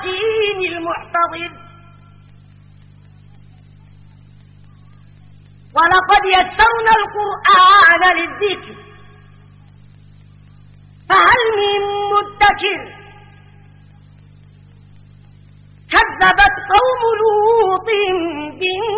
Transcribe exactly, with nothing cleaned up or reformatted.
ياسين المحتضر ولقد يسرنا القرآن للذكر فهل من مدكر كذبت قوم لوط بالنذر